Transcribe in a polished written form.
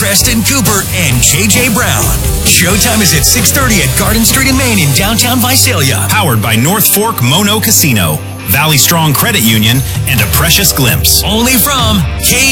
Preston Cooper, and JJ Brown. Showtime is at 6:30 at Garden Street in Maine in downtown Visalia. Powered by North Fork Mono Casino, Valley Strong Credit Union, and A Precious Glimpse. Only from